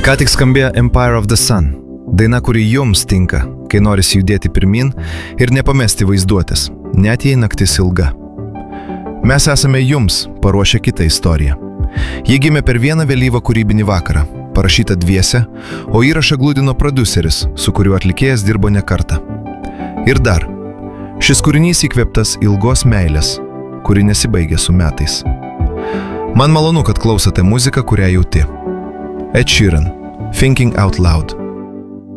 Ką tik skambėjo Empire of the Sun, daina, kuri jums tinka, kai norisi judėti pirmin ir nepamesti vaizduotės, net jei naktis ilga. Mes esame jums paruošę kitą istoriją. Ji gimė per vieną vėlyvą kūrybinį vakarą, parašyta dviese, o įrašą gludino prodiuseris, su kuriuo atlikėjas dirbo ne kartą. Ir dar, šis kūrinys įkvėptas ilgos meilės, kuri nesibaigia su metais. Man malonu, kad klausote muziką, kurią jauti. Ed Sheeran, Thinking Out Loud.